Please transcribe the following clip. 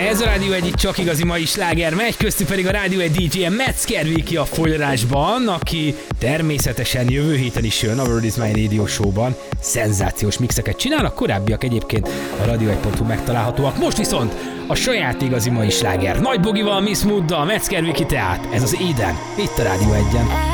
Ez a Rádió egyik csak igazi mai sláger megy, köztük pedig a Rádió egy DJ-je Metzger Viki a folyarásban, aki természetesen jövő héten is jön a World is My Radio Show-ban. Szenzációs mixeket csinál, a korábbiak egyébként a radio1.hu megtalálhatóak. Most viszont a saját igazi mai sláger. Nagy Bogival, Miss Mooddal, Metzger Viki tehát. Ez az Éden, itt a Rádió 1-en.